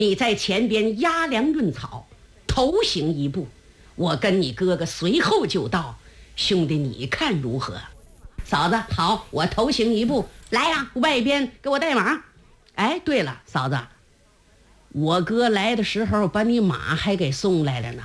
你在前边压粮润草，头行一步，我跟你哥哥随后就到。兄弟，你看如何？嫂子，好，我头行一步，来呀，外边给我带马。哎，对了，嫂子，我哥来的时候把你马还给送来了呢。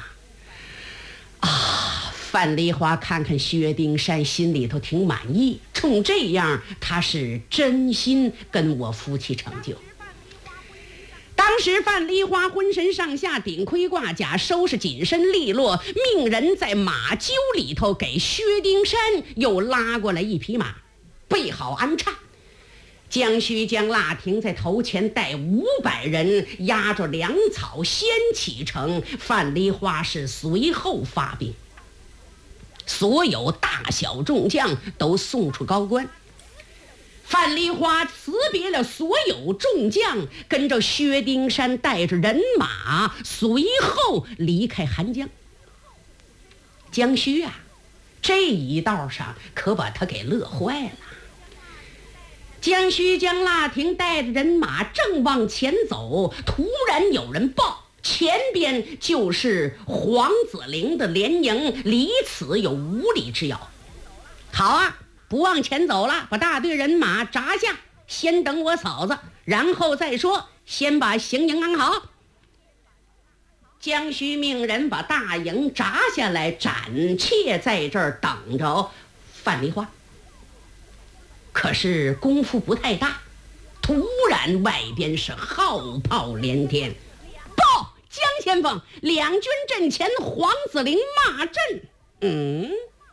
啊，范梨花看看薛丁山，心里头挺满意，冲这样他是真心跟我夫妻成就。当时范梨花浑身上下顶盔挂甲，收拾紧身利落，命人在马厩里头给薛丁山又拉过来一匹马，备好安插。江须将腊亭在头前带500人，压着粮草先启程。范梨花是随后发兵，所有大小众将都送出高官。范梨花辞别了所有众将，跟着薛丁山带着人马随后离开韩江。江须啊，这一道上可把他给乐坏了。江须将腊亭带着人马正往前走，突然有人报，前边就是黄子陵的连营，离此有5里之遥。好啊，不往前走了，把大队人马扎下，先等我嫂子，然后再说，先把行营安好。江须命人把大营扎下来，暂且在这儿等着范梨花。可是功夫不太大，突然外边是号炮连天，报江先锋，两军阵前黄子陵骂阵。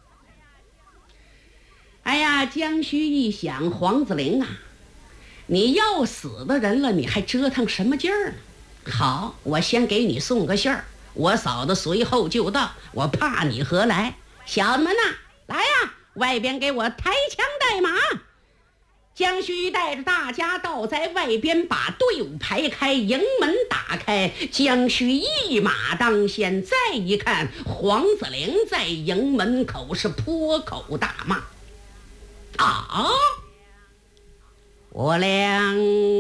哎呀，江须一想，黄子陵啊，你要死的人了，你还折腾什么劲儿呢？好，我先给你送个信儿，我嫂子随后就到，我怕你何来？小子们呐，来呀，外边给我抬枪带马。江须带着大家到在外边，把队伍排开，营门打开。江须一马当先，再一看，黄子陵在营门口是破口大骂：啊！我梁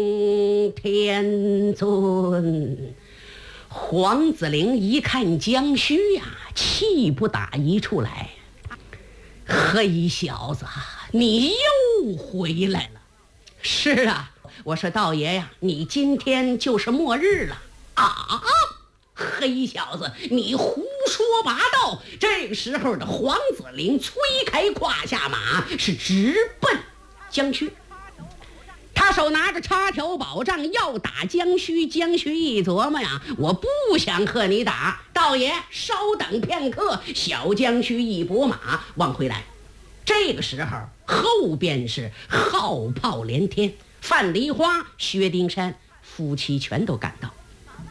天尊！黄子陵一看江须呀，气不打一处来。黑小子，你又回来了。是啊，我说道爷呀，你今天就是末日了啊！黑小子，你胡说八道。这个时候的黄子陵催开胯下马，是直奔江须。他手拿着插条宝杖要打江须。江须一琢磨呀，我不想和你打，道爷稍等片刻。小江须一拨马往回来。这个时候后边是号炮连天，范梨花、薛丁山夫妻全都赶到。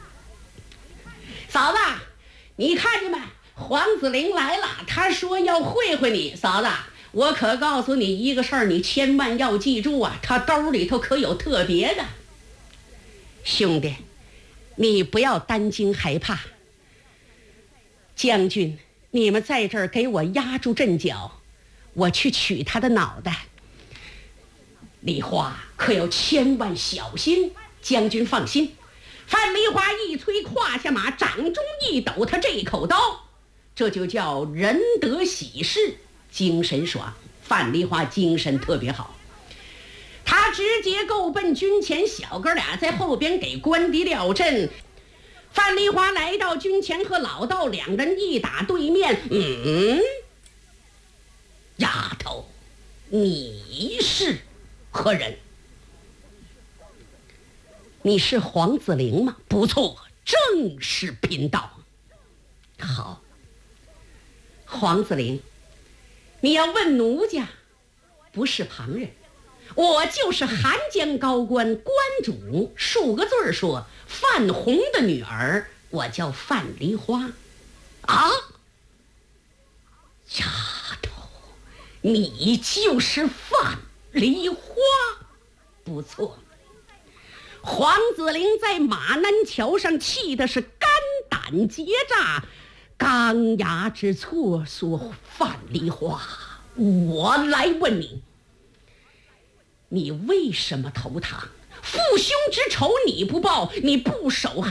嫂子，你看见没？黄子陵来了，他说要会会你。嫂子，我可告诉你一个事儿，你千万要记住啊，他兜里头可有特别的。兄弟，你不要担惊害怕。将军，你们在这儿给我压住阵脚，我去取他的脑袋。梨花可要千万小心。将军放心。范梨花一催胯下马，掌中一抖，他这口刀，这就叫仁德喜事，精神爽。范梨花精神特别好，他直接够奔军前，小哥俩在后边给关敌撂阵。范梨花来到军前，和老道两人一打对面。丫头，你是何人？你是黄子陵吗？不错，正是贫道。好，黄子陵，你要问奴家，不是旁人，我就是韩江高官关主，数个字儿说，范洪的女儿，我叫范梨花。啊，丫头，你就是范梨花，不错。黄子陵在马南桥上气的是肝胆结炸，钢牙之错，说范梨花，我来问你，你为什么投唐？ 父兄之仇你不报，你不守